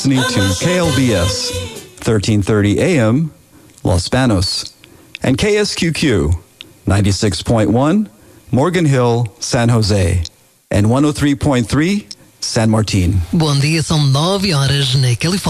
Listening to KLBS 1330 AM Los Banos and KSQQ 96.1 Morgan Hill, San Jose and 103.3 San Martin. Bom dia, são 9 horas na Califórnia.